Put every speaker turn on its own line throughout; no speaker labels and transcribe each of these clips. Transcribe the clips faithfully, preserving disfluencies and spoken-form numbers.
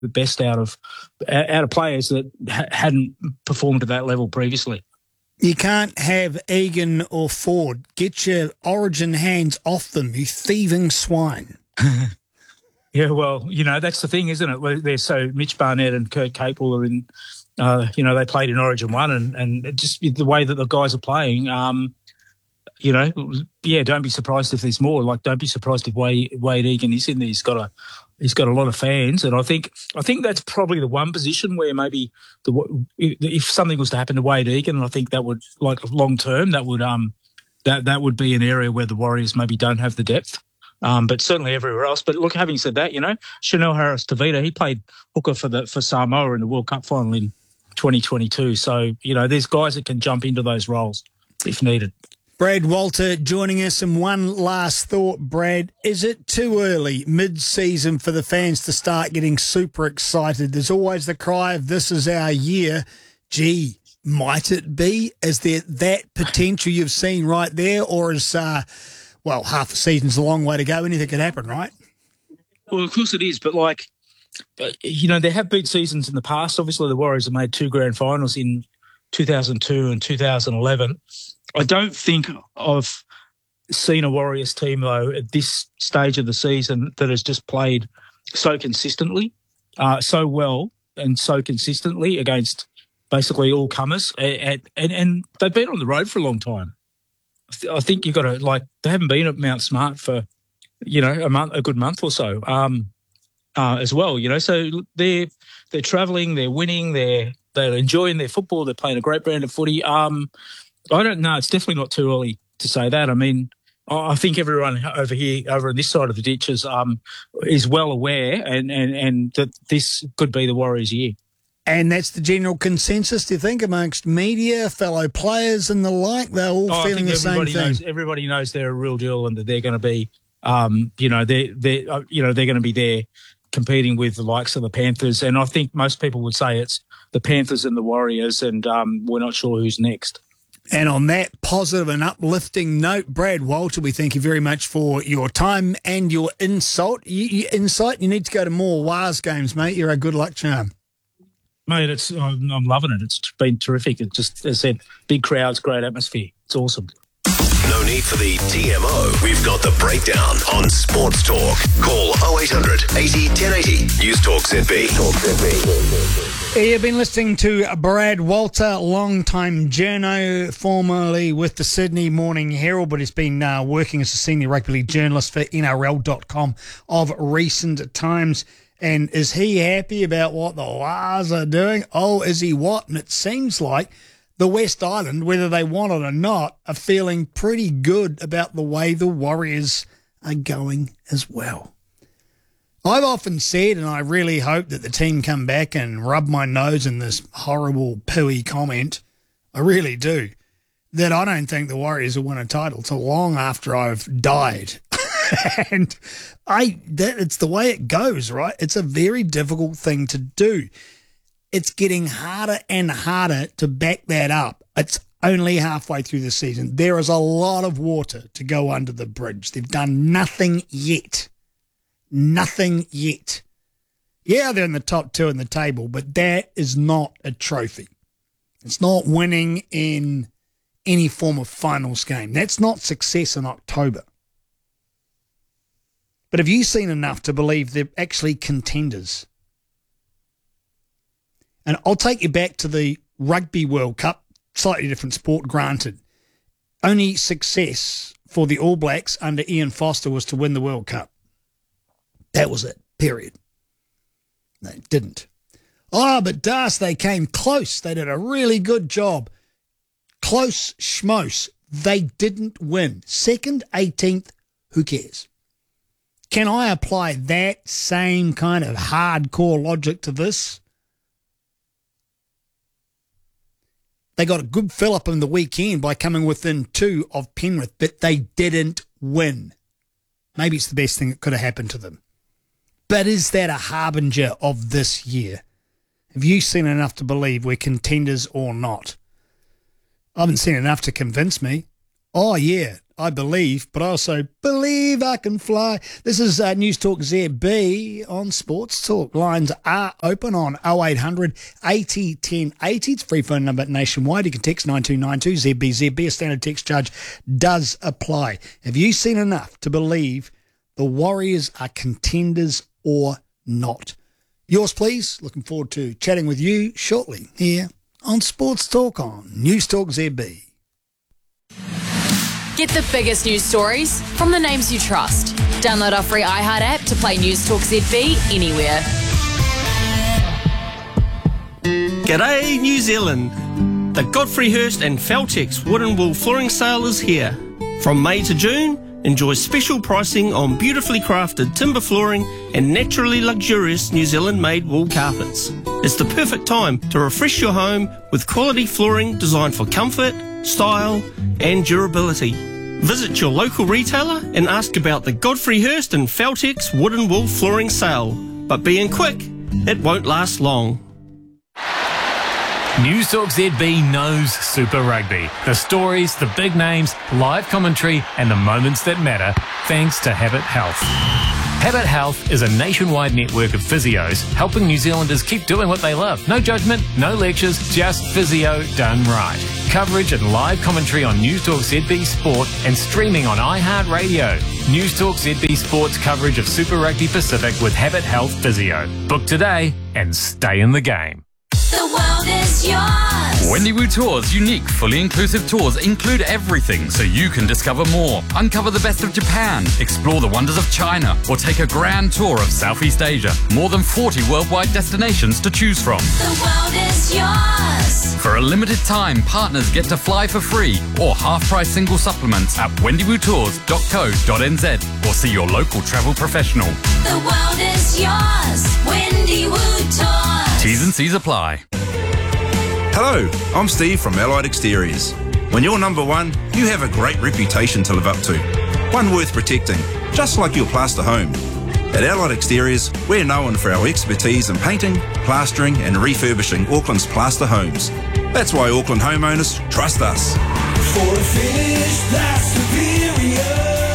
the best out of out of players that ha- hadn't performed at that level previously.
You can't have Egan or Ford. Get your Origin hands off them, you thieving swine.
Yeah, well, you know, that's the thing, isn't it? They're so Mitch Barnett and Kurt Capel are in, uh, you know, they played in Origin one, and, and just the way that the guys are playing, um, you know, yeah, don't be surprised if there's more. Like, don't be surprised if Wade, Wade Egan is in there. He's got a he's got a lot of fans, and I think I think that's probably the one position where maybe the if something was to happen to Wade Egan, I think that would, like, long term, that would um that that would be an area where the Warriors maybe don't have the depth. Um, but certainly everywhere else. But look, having said that, you know, Chanel Harris-Tavita, he played hooker for the for Samoa in the World Cup final in twenty twenty-two. So, you know, there's guys that can jump into those roles if needed.
Brad Walter joining us. And one last thought, Brad. Is it too early, mid-season, for the fans to start getting super excited? There's always the cry of this is our year. Gee, might it be? Is there that potential you've seen right there? Or is, uh, well, half a season's a long way to go. Anything could happen, right?
Well, of course it is. But, like, you know, there have been seasons in the past. Obviously, the Warriors have made two grand finals in two thousand two and two thousand eleven. I don't think I've seen a Warriors team, though, at this stage of the season that has just played so consistently, uh, so well and so consistently against basically all comers. And, and, and they've been on the road for a long time. I think you've got to, like, they haven't been at Mount Smart for, you know, a month, a good month or so um, uh, as well, you know. So they're, they're travelling, they're winning, they're, they're enjoying their football, they're playing a great brand of footy. Um I don't know. It's definitely not too early to say that. I mean, I think everyone over here, over on this side of the ditch, is, um, is well aware and, and, and that this could be the Warriors' year.
And that's the general consensus, do you think, amongst media, fellow players and the like? They're all
oh,
feeling the same thing.
Knows, everybody knows they're a real deal and that they're going to be, um, you know, they're, they're, uh, you know, they're going to be there competing with the likes of the Panthers. And I think most people would say it's the Panthers and the Warriors, and um, we're not sure who's next.
And on that positive and uplifting note, Brad Walter, we thank you very much for your time and your insight. You, you, insight. You need to go to more W A S games, mate. You're a good luck charm.
Mate, it's I'm, I'm loving it. It's been terrific. It's just, as I said, big crowds, great atmosphere. It's awesome.
No need for the T M O. We've got the breakdown on Sports Talk. Call oh eight hundred eighty ten eighty. News Talk Z B. Talk Z B.
You've been listening to Brad Walter, long-time journo, formerly with the Sydney Morning Herald, but has been uh, working as a senior rugby league journalist for N R L dot com of recent times. And is he happy about what the Wars are doing? Oh, is he what? And it seems like the West Island, whether they want it or not, are feeling pretty good about the way the Warriors are going as well. I've often said, and I really hope that the team come back and rub my nose in this horrible pooey comment, I really do, that I don't think the Warriors will win a title till long after I've died. And I that it's the way it goes, right? It's a very difficult thing to do. It's getting harder and harder to back that up. It's only halfway through the season. There is a lot of water to go under the bridge. They've done nothing yet. Nothing yet. Yeah, they're in the top two in the table, but that is not a trophy. It's not winning in any form of finals game. That's not success in October. But have you seen enough to believe they're actually contenders? And I'll take you back to the Rugby World Cup, slightly different sport, granted. Only success for the All Blacks under Ian Foster was to win the World Cup. That was it, period. They didn't. Oh, but Das, they came close. They did a really good job. Close schmose. They didn't win. Second, eighteenth, who cares? Can I apply that same kind of hardcore logic to this? They got a good fill-up in the weekend by coming within two of Penrith, but they didn't win. Maybe it's the best thing that could have happened to them. But is that a harbinger of this year? Have you seen enough to believe we're contenders or not? I haven't seen enough to convince me. Oh, yeah. I believe, but I also believe I can fly. This is uh, News Talk Z B on Sports Talk. Lines are open on oh eight hundred eighty ten eighty. It's a free phone number nationwide. You can text nine two nine two Z B Z B. A standard text charge does apply. Have you seen enough to believe the Warriors are contenders or not? Yours, please. Looking forward to chatting with you shortly here on Sports Talk on News Talk Z B.
Get the biggest news stories from the names you trust. Download our free iHeart app to play News Talk Z B anywhere.
G'day, New Zealand. The Godfrey Hirst and Feltex Wood and Wool Flooring Sale is here. From May to June, enjoy special pricing on beautifully crafted timber flooring and naturally luxurious New Zealand-made wool carpets. It's the perfect time to refresh your home with quality flooring designed for comfort, style and durability. Visit your local retailer and ask about the Godfrey Hirst and Feltex Wood and Wool Flooring Sale. But being quick, it won't last long.
News Talk Z B knows Super Rugby. The stories, the big names, live commentary and the moments that matter, thanks to Habit Health. Habit Health is a nationwide network of physios helping New Zealanders keep doing what they love. No judgment, no lectures, just physio done right. Coverage and live commentary on News Talk Z B Sport and streaming on iHeartRadio. News Talk Z B Sport's coverage of Super Rugby Pacific with Habit Health Physio. Book today and stay in the game.
The world is yours.
Wendy Wu Tours' unique, fully inclusive tours include everything so you can discover more. Uncover the best of Japan, explore the wonders of China, or take a grand tour of Southeast Asia. More than forty worldwide destinations to choose from.
The world is yours.
For a limited time, partners get to fly for free or half-price single supplements at wendy wu tours dot co dot n z or see your local travel professional.
The world is yours. Wendy Wu Tours.
T's and C's apply.
Hello, I'm Steve from Allied Exteriors. When you're number one, you have a great reputation to live up to. One worth protecting, just like your plaster home. At Allied Exteriors, we're known for our expertise in painting, plastering and refurbishing Auckland's plaster homes. That's why Auckland homeowners trust us.
For a finish that's superior,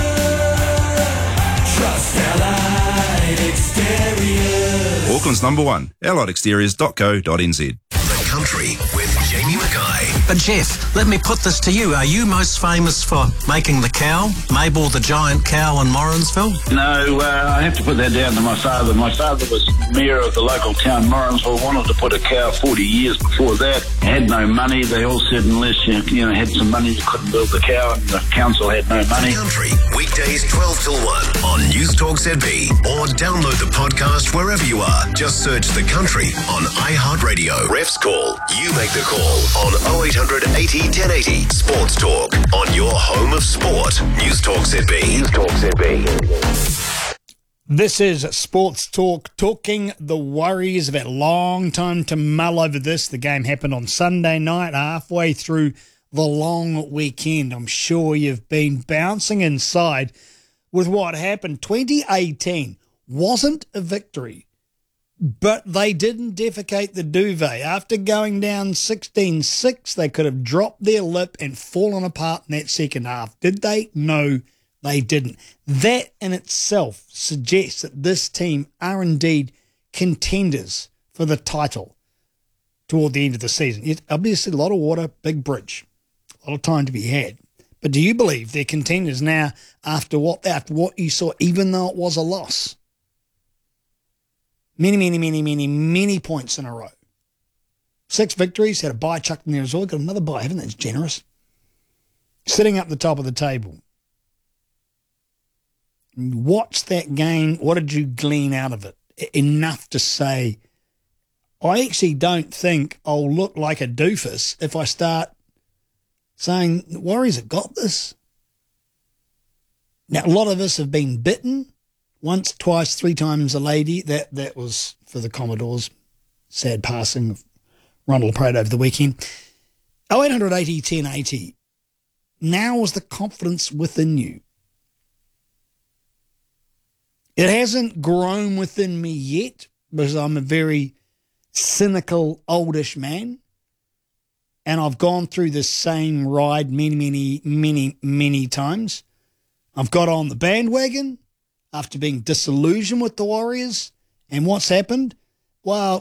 trust Allied Exteriors.
Auckland's number one, allied exteriors dot co dot n z.
The Country with Jamie Mackay.
But Jeff, let me put this to you. Are you most famous for making the cow, Mabel the giant cow in Morrinsville?
No, uh, I have to put that down to my father. My father was mayor of the local town, Morrinsville, wanted to put a cow forty years before that. Had no money. They all said unless you, you know, had some money, you couldn't build the cow, and the council had no money.
The Country, weekdays twelve till one on News Talk Z B, or download the podcast wherever you are. Just search The Country on iHeartRadio. Refs call. You make the call on oh eight hundred eighty ten eighty. Sports Talk on your home of sport. News Talk Z B. News Talk Z B.
This is Sports Talk, talking the Warriors. Have had a long time to mull over this. The game happened on Sunday night, halfway through the long weekend. I'm sure you've been bouncing inside with what happened. twenty eighteen wasn't a victory, but they didn't defecate the duvet. After going down sixteen six, they could have dropped their lip and fallen apart in that second half. Did they? No, they didn't. That in itself suggests that this team are indeed contenders for the title toward the end of the season. It's obviously a lot of water, big bridge, a lot of time to be had. But do you believe they're contenders now after what, after what you saw, even though it was a loss? Many, many, many, many, many points in a row. Six victories, had a bye chucked in there as well. Got another bye, haven't they? It's generous. Sitting up the top of the table. Watch that game. What did you glean out of it? Enough to say, I actually don't think I'll look like a doofus if I start saying, the Warriors have got this. Now, a lot of us have been bitten. Once, twice, three times a lady. That that was for the Commodores. Sad passing of Ronald Prade over the weekend. oh eight hundred eighty ten eighty. Now is the confidence within you. It hasn't grown within me yet because I'm a very cynical, oldish man. and I've gone through the same ride many, many, many, many times. I've got on the bandwagon after being disillusioned with the Warriors, and what's happened? Well,